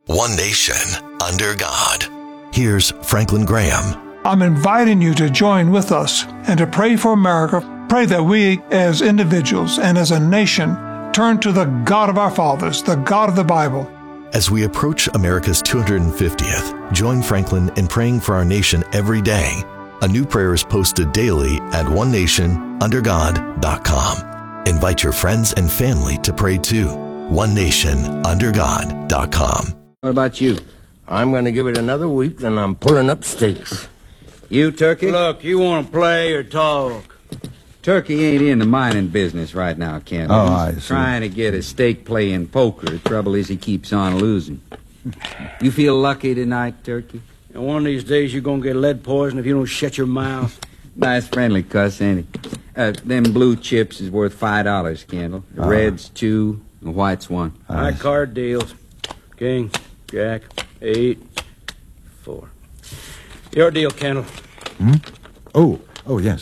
One nation, under God. Here's Franklin Graham. I'm inviting you to join with us and to pray for America. Pray that we, as individuals and as a nation, turn to the God of our fathers, the God of the Bible. As we approach America's 250th, join Franklin in praying for our nation every day. A new prayer is posted daily at onenationundergod.com. Invite your friends and family to pray too. onenationundergod.com. What about you? I'm going to give it another week, then I'm pulling up stakes. You, Turkey? Look, you want to play or talk? Turkey ain't in the mining business right now, Kendall. Oh, I He's see. trying to get a stake play in poker. The trouble is he keeps on losing. You feel lucky tonight, Turkey? And one of these days you're going to get lead poison if you don't shut your mouth. Nice friendly cuss, ain't he? Them blue chips is worth $5, Kendall. The red's 2, the white's 1. High card deals. King, Jack, 8, 4. Your deal, Kendall. Oh, yes.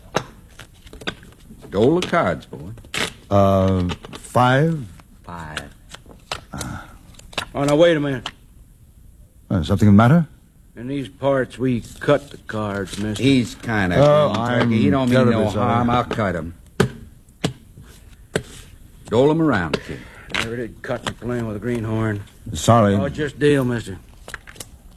Dole of cards, boy. 5. 5. Oh, now, wait a minute. Something the matter? In these parts, we cut the cards, mister. He's kind of I'm Turkey. He don't mean terribly no sorry. harm. I'll cut him. Dole him around, kid. Never did cut and playing with a greenhorn. Sorry. Oh, just deal, mister.